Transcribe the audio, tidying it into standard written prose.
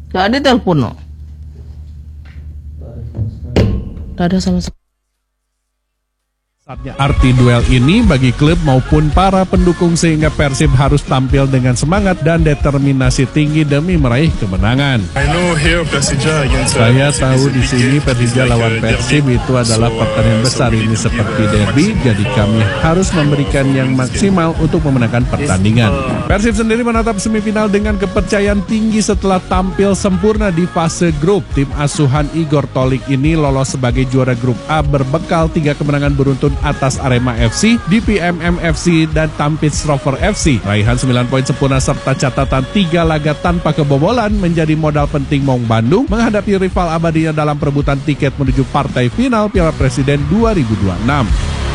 Gak ada telepon, no. Gak ada sama sekali. Saatnya arti duel ini bagi klub maupun para pendukung sehingga Persib harus tampil dengan semangat dan determinasi tinggi demi meraih kemenangan. Saya tahu di sini Persija lawan Persib itu adalah pertandingan besar ini seperti derby, jadi kami harus memberikan yang maksimal untuk memenangkan pertandingan. Persib sendiri menatap semifinal dengan kepercayaan tinggi setelah tampil sempurna di fase grup. Tim asuhan Igor Tolik ini lolos sebagai juara grup A berbekal 3 kemenangan beruntun atas Arema FC, DPMM FC, dan Tampits Rover FC. Raihan 9 poin sempurna serta catatan 3 laga tanpa kebobolan menjadi modal penting Maung Bandung menghadapi rival abadinya dalam perebutan tiket menuju partai final Piala Presiden 2026.